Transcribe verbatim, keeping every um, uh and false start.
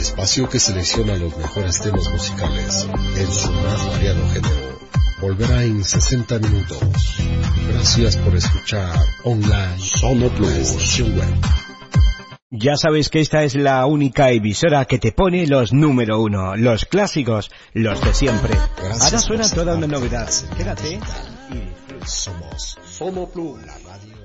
espacio que selecciona los mejores temas musicales en su más variado género, volverá en sesenta minutos. Gracias por escuchar online Sonoplus, la estación web. Ya sabes que esta es la única emisora que te pone los número uno, los clásicos, los de siempre. Gracias. Ahora suena toda una novedad. Quédate y disfruta. Somos Sonoplus, la radio.